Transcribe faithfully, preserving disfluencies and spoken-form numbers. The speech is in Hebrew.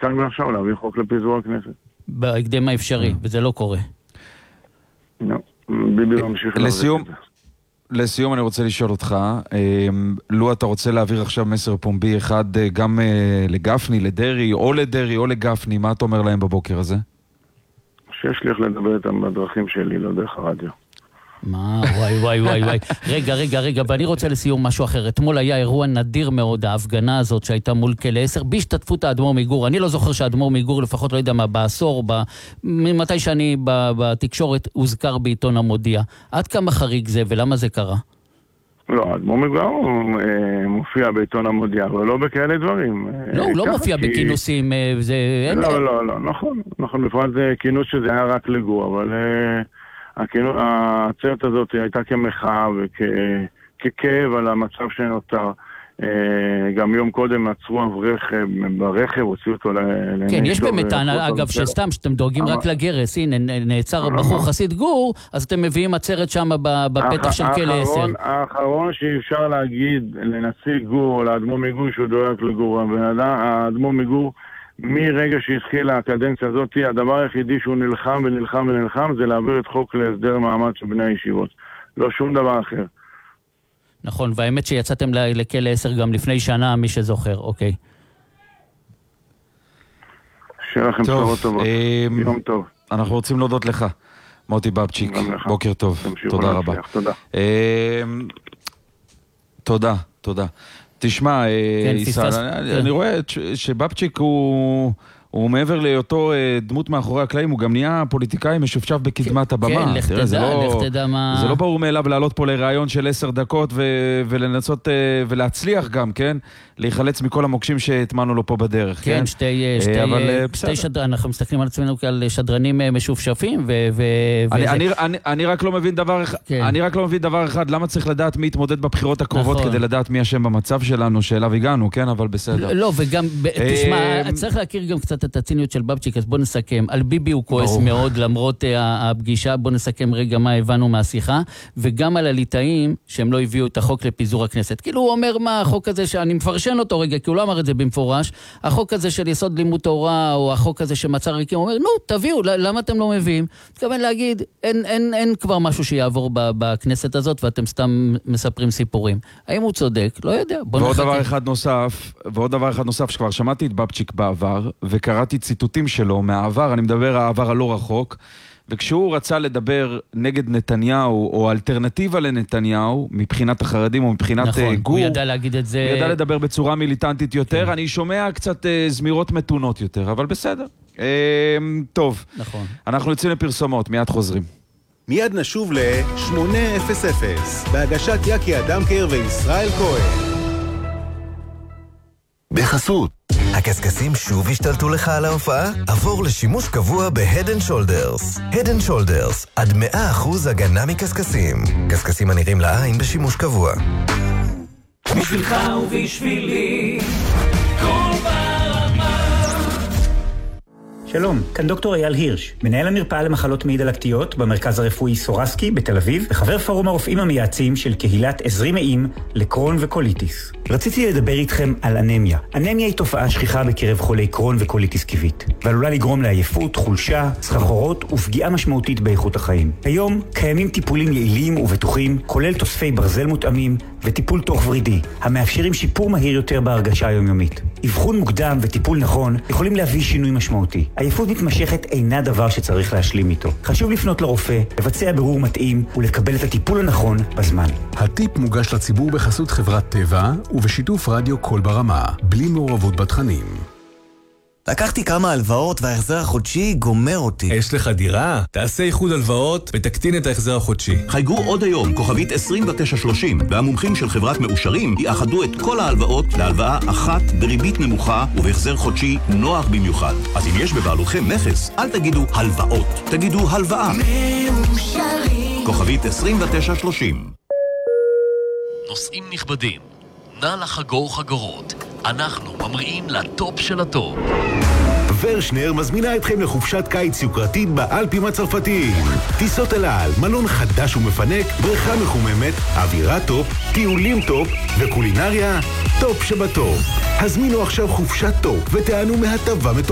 מכאן ועכשיו להביא חוק לפיזור הכנסת. בהקדם האפשרי, וזה לא קורה. לא, ביבי ממשיך לסיום, לסיום אני רוצה לשאול אותך, לו אתה רוצה להעביר עכשיו מסר פומבי אחד גם לגפני, לדרי, או לדרי או לגפני, מה אתה אומר להם בבוקר הזה? שיש לי איך לדבר איתם בדרכים שלי, לא דרך הרדיו. מה? וואי וואי וואי וואי. רגע, רגע, רגע, ואני רוצה לסיום משהו אחר. אתמול היה אירוע נדיר מאוד, ההפגנה הזאת שהייתה מול כלא עשר, בהשתתפות האדמו"ר מגור. אני לא זוכר שהאדמו"ר מגור, לפחות לא יודע מה, בעשור, ממתי שאני בתקשורת הוזכר בעיתון המודיע. עד כמה חריג זה ולמה זה קרה? לא, האדמו"ר מגור מופיע בעיתון המודיע, אבל לא בכאלה דברים. לא, הוא לא מופיע בכינוסים. לא, לא, לא, נכון. נכון, בפרט זה כינוס שזה היה רק לגור, אבל... העצרת הזאת הייתה כמחאה וככאב על המצב שנותר. גם יום קודם עצרו ברכב, הוציאו אותו לנשדור. כן, יש באמת טענה, אגב, שסתם שאתם דואגים רק לגרס, הנה, נעצר בחור חסיד גור, אז אתם מביאים עצרת שם בפתח של כלא עשר. האחרון שאפשר להגיד לנציג גור או לאדמו"ר מגור שהוא דואג לגור, האדמו"ר מגור מרגע שהתחילה הקדנציה הזאת, הדבר היחידי שהוא נלחם ונלחם ונלחם זה להעביר את חוק להסדר מעמד של בני הישיבות. לא שום דבר אחר. נכון, והאמת שיצאתם לכלא עשר גם לפני שנה, מי שזוכר, אוקיי. שיהיה לכם בשורות טובות. יום טוב. אנחנו רוצים להודות לך, מוטי בבצ'יק. בוקר טוב. תודה רבה. תודה. תודה, תודה. תשמע, ישראל, אני רואה שבבצ'יק הוא מעבר להיותו דמות מאחורי הקלעים, הוא גם נהיה פוליטיקאי משופשף בקדמת הבמה. כן, לך תדע, לך תדע מה... זה לא ברור מאליו לעלות פה לרעיון של עשר דקות ולנסות ולהצליח גם, כן? להיחלץ מכל המוקשים שהטמנו לו פה בדרך, כן? כן, שתי שדרנים, אנחנו מסתכלים על עצמנו כעל שדרנים משופשפים ו... אני רק לא מבין דבר אחד, אני רק לא מבין דבר אחד, למה צריך לדעת מי יתמודד בבחירות הקרובות כדי לדעת מי אשם במצב שלנו, שאליו הגענו, כן? אבל בסדר. לא, וגם, תשמע, צריך להכיר גם קצת את הציניות של בבצ'יק, אז בוא נסכם. על ביבי הוא כועס מאוד, למרות הפגישה, בוא נסכם רגע מה הבנו מהשיחה, וגם על הליטאים שהם לא הביאו את החוק לפיזור הכנסת. כאילו הוא אומר מה החוק הזה שאני מפרשן אותו רגע, כי הוא לא אמר את זה במפורש, החוק הזה של יסוד לימוד תורה, או החוק הזה שמצא ריקים, הוא אומר, נו, תביאו, למה אתם לא מביאים? מתכוון להגיד, אין, אין, אין כבר משהו שיעבור בכנסת הזאת, ואתם סתם מספרים סיפורים. האם הוא צודק? לא יודע. ועוד דבר אחד נוסף, ועוד דבר אחד נוסף, שכבר שמעתי את בבצ'יק בעבר, וקראתי ציטוטים שלו מהעבר, אני מדבר העבר הלא רחוק, וכשהוא רצה לדבר נגד נתניהו, או אלטרנטיבה לנתניהו, מבחינת החרדים או מבחינת נכון, גור, הוא ידע להגיד את זה... הוא ידע לדבר בצורה מיליטנטית יותר, כן. אני שומע קצת אה, זמירות מתונות יותר, אבל בסדר. אה, טוב, נכון. אנחנו יוצאים לפרסומות, מיד חוזרים. מיד נשוב ל-שמונה אפס אפס, בהגשת יקי אדמקר וישראל כהן. בחסות. הקסקסים שוב השתלטו לך על ההופעה? עבור לשימוש קבוע ב-Head and Shoulders. Head and Shoulders, עד מאה אחוז הגנה מקסקסים. קסקסים הנראים לעין בשימוש קבוע. בשבילך ובשבילי, כל ברמה. שלום, כאן דוקטור אייל הירש, מנהל המרפאה למחלות מעי דלקתיות במרכז הרפואי סורסקי בתל אביב, וחבר פורום הרופאים המייעצים של קהילת עזרי מעיים לקרון וקוליטיס. רציתי לדבר איתכם על אנמיה. אנמיה היא תופעה שכיחה בקרב חולי קרון וקוליטיס כיבית, ועלולה לגרום לעייפות, חולשה, סחרחורות ופגיעה משמעותית באיכות החיים. היום קיימים טיפולים יעילים ובטוחים, כולל תוספי ברזל מותאמים וטיפול תוך ורידי, המאפשרים שיפור מהיר יותר בהרגשה היומיומית. אבחון מוקדם וטיפול נכון יכולים להביא שינוי משמעותי. עייפות מתמשכת אינה דבר שצריך להשלים איתו. חשוב לפנות לרופא, לבצע בירור מתאים ולקבל את הטיפול הנכון בזמן. הטיפ מוגש לציבור בחסות חברת טבע ובשיתוף רדיו כל ברמה, בלי מעורבות בתכנים. לקחתי כמה הלוואות וההחזר החודשי גומר אותי. יש לך דירה? תעשה איחוד הלוואות ותקטין את ההחזר החודשי. חייגו עוד היום, כוכבית עשרים ותשע שלושים, והמומחים של חברת מאושרים יאחדו את כל ההלוואות להלוואה אחת בריבית נמוכה ובהחזר חודשי נוח במיוחד. אז אם יש בבעלותכם נכס, אל תגידו הלוואות, תגידו הלוואה. מאושרים. כוכבית עשרים ותשע שלושים. נוסעים נכבדים, נא לחגור חגורות. אנחנו ממריאים לטופ של הטופ. ורשנר מזמינה אתכם לחופשת קיץ יוקרתית באלפים הצרפתיים. טיסות אל על, מלון חדש ומפנק, בריכה מחוממת, אווירה טופ, טיולים טופ וקולינריה טופ שבטופ. הזמינו עכשיו חופשת טופ ותענו מהטבה מטורפת.